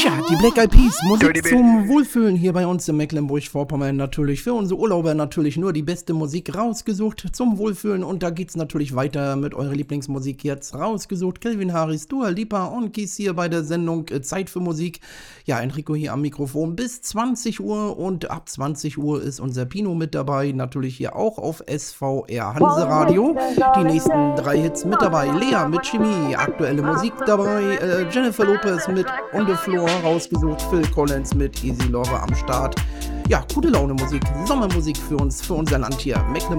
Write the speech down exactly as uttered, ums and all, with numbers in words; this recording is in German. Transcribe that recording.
Tja, die Black Eyed Peas, Musik zum Wohlfühlen hier bei uns in Mecklenburg-Vorpommern natürlich. Für unsere Urlauber natürlich nur die beste Musik rausgesucht zum Wohlfühlen. Und da geht's natürlich weiter mit eurer Lieblingsmusik jetzt rausgesucht. Calvin Harris, Dua Lipa und Kies hier bei der Sendung äh, Zeit für Musik. Ja, Enrico hier am Mikrofon bis zwanzig Uhr und ab zwanzig Uhr ist unser Pino mit dabei. Natürlich hier auch auf S V R Hanse Radio. Die nächsten drei Hits mit dabei. Lea mit Chemie, aktuelle Musik dabei. Äh, Jennifer Lopez mit On the Floor rausgesucht. Phil Collins mit Easy Lover am Start. Ja, gute Laune Musik, Sommermusik für uns, für unser Land hier. Mecklenburg